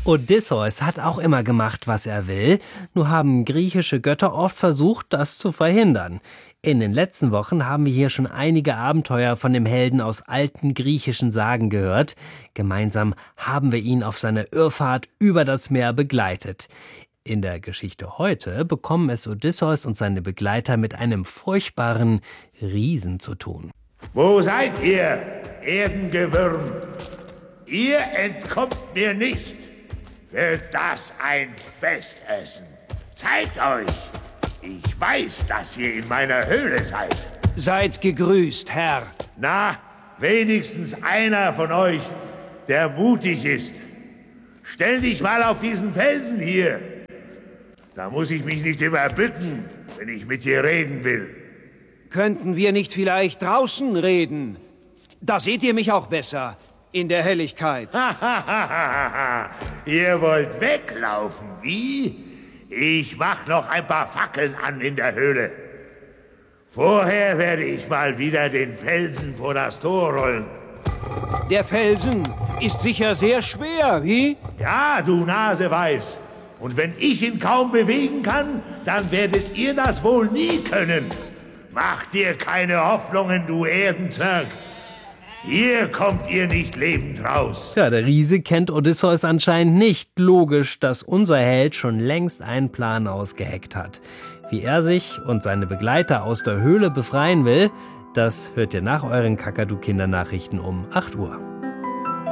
Odysseus hat auch immer gemacht, was er will, nur haben griechische Götter oft versucht, das zu verhindern. In den letzten Wochen haben wir hier schon einige Abenteuer von dem Helden aus alten griechischen Sagen gehört. Gemeinsam haben wir ihn auf seiner Irrfahrt über das Meer begleitet. In der Geschichte heute bekommen es Odysseus und seine Begleiter mit einem furchtbaren Riesen zu tun. Wo seid ihr, Erdengewürm? Ihr entkommt mir nicht. Wird das ein Festessen? Zeigt euch! Ich weiß, dass ihr in meiner Höhle seid. Seid gegrüßt, Herr. Na, wenigstens einer von euch, der mutig ist. Stell dich mal auf diesen Felsen hier. Da muss ich mich nicht immer bücken, wenn ich mit dir reden will. Könnten wir nicht vielleicht draußen reden? Da seht ihr mich auch besser, in der Helligkeit. Ihr wollt weglaufen, wie? Ich mach noch ein paar Fackeln an in der Höhle. Vorher werde ich mal wieder den Felsen vor das Tor rollen. Der Felsen ist sicher sehr schwer, wie? Ja, du Naseweiß. Und wenn ich ihn kaum bewegen kann, dann werdet ihr das wohl nie können. Mach dir keine Hoffnungen, du Erdenzwerg. Hier kommt ihr nicht lebend raus. Ja, der Riese kennt Odysseus anscheinend nicht. Logisch, dass unser Held schon längst einen Plan ausgeheckt hat. Wie er sich und seine Begleiter aus der Höhle befreien will, das hört ihr nach euren Kakadu-Kindernachrichten um 8 Uhr.